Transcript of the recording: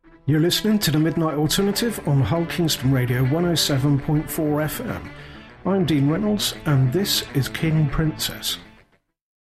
You're listening to the Midnight Alternative on Hull Kingston Radio 107.4 FM. I'm Dean Reynolds, and this is King Princess.